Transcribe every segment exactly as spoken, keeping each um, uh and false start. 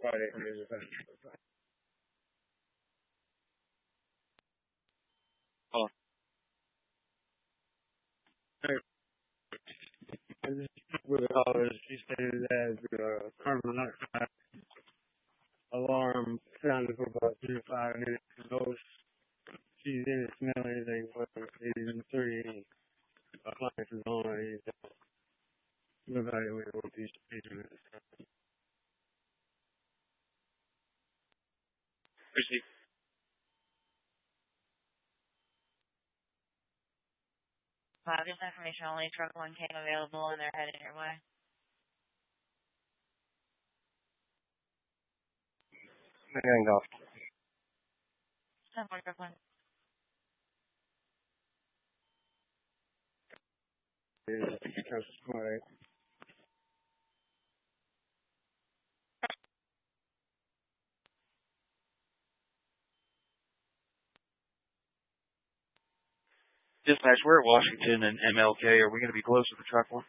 Friday for me. Oh. With her, she stated that the carbon monoxide alarm sounded for about three to five minutes. Those she didn't smell anything, but it didn't thirty any appliances on or anything. We evaluated what these patients. Receive. Wow, this information only truck one came available and they're heading your way. Hang off. ten four, truck one. Dispatch, we're at Washington and M L K. Are we going to be close to the truck one?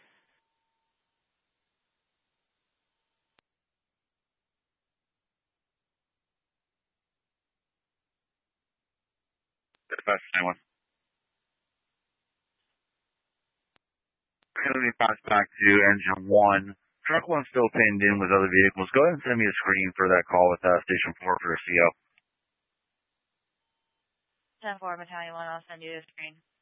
Dispatch, anyone? Going to be passed back to engine one. Truck one's still pinned in with other vehicles. Go ahead and send me a screen for that call with uh, Station four for a C O. ten four, Battalion one, I'll send you the screen.